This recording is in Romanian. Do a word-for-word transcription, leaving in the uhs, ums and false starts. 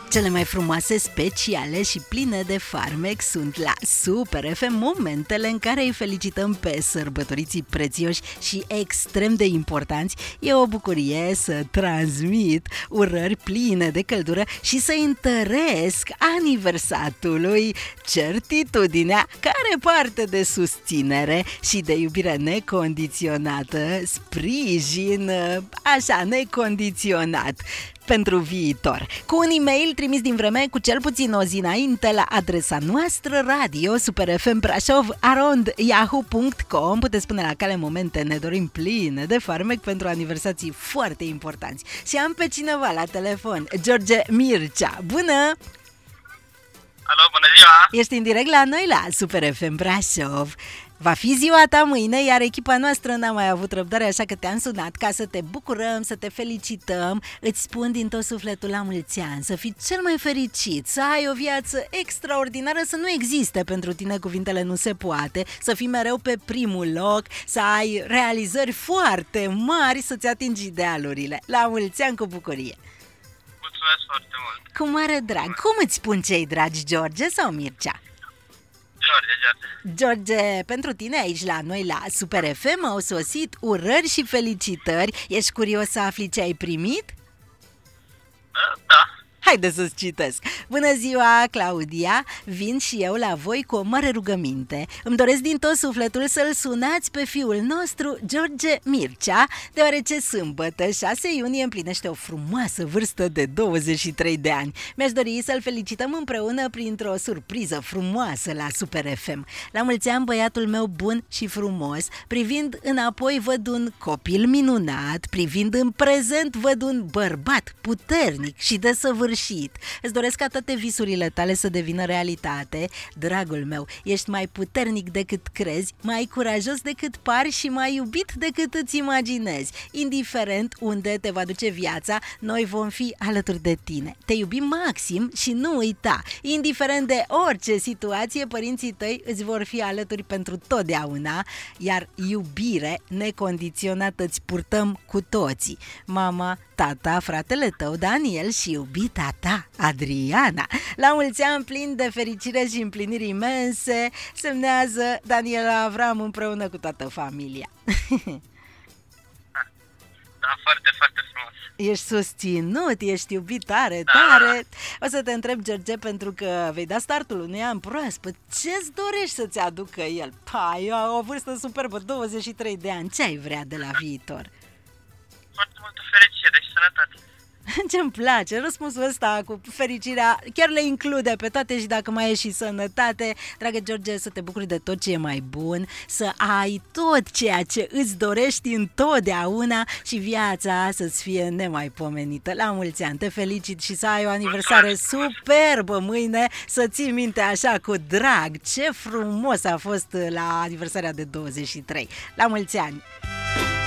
Cele mai frumoase, speciale și pline de farmec sunt la Super F M, momentele în care îi felicităm pe sărbătoriții prețioși și extrem de importanți. E o bucurie să transmit urări pline de căldură și să întăresc aniversatului certitudinea care parte de susținere și de iubire necondiționată, sprijin așa necondiționat pentru viitor. Cu un e-mail trimis din vreme cu cel puțin o zi înainte la adresa noastră radio superfmbrașov arond yahoo punct com. Puteți spune la cale momente, ne dorim pline de farmec pentru aniversații foarte importanți. Și am pe cineva la telefon, George Mircea. Bună! Alo, bună ziua! Ești în direct la noi la Super F M Brașov. Va fi ziua ta mâine, iar echipa noastră n-a mai avut răbdare, așa că te-am sunat ca să te bucurăm, să te felicităm. Îți spun din tot sufletul la mulți ani, să fii cel mai fericit, să ai o viață extraordinară, să nu existe pentru tine cuvintele nu se poate, să fii mereu pe primul loc, să ai realizări foarte mari, să-ți atingi idealurile. La mulți ani cu bucurie! Mulțumesc foarte mult! Cu mare drag! Cum îți spun cei dragi, George sau Mircea? George, George. George, pentru tine aici la noi la Super F M au sosit urări și felicitări. Ești curios să afli ce ai primit? Da. Haide să-ți citesc. Bună ziua, Claudia! Vin și eu la voi cu o mare rugăminte. Îmi doresc din tot sufletul să-l sunați pe fiul nostru, George Mircea, deoarece sâmbătă, șase iunie, împlinește o frumoasă vârstă de douăzeci și trei de ani. Mi-aș dori să-l felicităm împreună printr-o surpriză frumoasă la Super F M. La mulți ani, băiatul meu bun și frumos. Privind înapoi, văd un copil minunat. Privind în prezent, văd un bărbat puternic și desăvârșit. Îți doresc ca toate visurile tale să devină realitate. Dragul meu, ești mai puternic decât crezi, mai curajos decât pari și mai iubit decât îți imaginezi. Indiferent unde te va duce viața, noi vom fi alături de tine. Te iubim maxim și nu uita, indiferent de orice situație, părinții tăi îți vor fi alături pentru totdeauna, iar iubire necondiționată îți purtăm cu toții. Mama, tata, fratele tău Daniel și iubita ta Adriana. La mulți ani plini de fericire și împliniri imense, semnează Daniela Avram împreună cu toată familia. Da, foarte, foarte frumos. Ești susținut, ești iubit tare, da. tare. O să te întreb, George, pentru că vei da startul unui an proaspăt. Ce-ți dorești să-ți aducă el? Pai, o vârstă superbă, douăzeci și trei de ani. Ce ai vrea de la viitor? Foarte multă fericire și sănătate. Ce-mi place, răspunsul ăsta cu fericirea chiar le include pe toate și dacă mai e și sănătate. Dragă George, să te bucuri de tot ce e mai bun, să ai tot ceea ce îți dorești întotdeauna și viața să-ți fie nemaipomenită. La mulți ani, te felicit și să ai o aniversare superbă mâine, să ții minte așa cu drag. Ce frumos a fost la aniversarea de douăzeci și trei. La mulți ani!